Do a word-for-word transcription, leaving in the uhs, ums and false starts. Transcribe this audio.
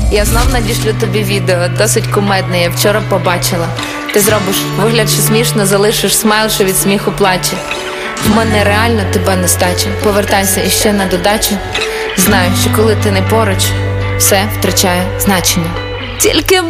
Я знов надішлю тобі відео, досить кумедне, я вчора побачила. Ти зробиш вигляд, що смішно, залишиш смайл, що від сміху плаче. В мене реально тебе нестача, повертайся іще на додачу. Знаю, що коли ти не поруч, все втрачає значення. Тільки